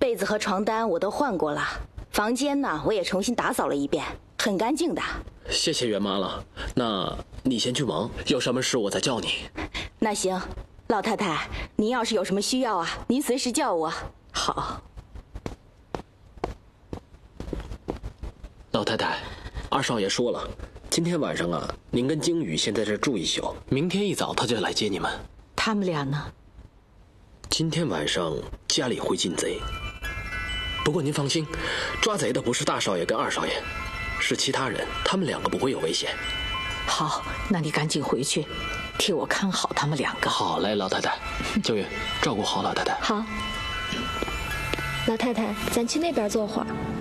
被子和床单我都换过了，房间呢我也重新打扫了一遍，很干净的。 谢谢袁妈了，那你先去忙，有什么事我再叫你。 那行，老太太，您要是有什么需要啊，您随时叫我。好。 老太太，二少爷说了，今天晚上啊，您跟鲸宇先在这儿住一宿，明天一早他就来接你们。 他们俩呢？ 今天晚上家里会进贼，不过您放心，抓贼的不是大少爷跟二少爷，是其他人，他们两个不会有危险。 好，那你赶紧回去，替我看好他们两个。 好嘞，老太太，秋月照顾好老太太。 好，老太太，咱去那边坐会儿。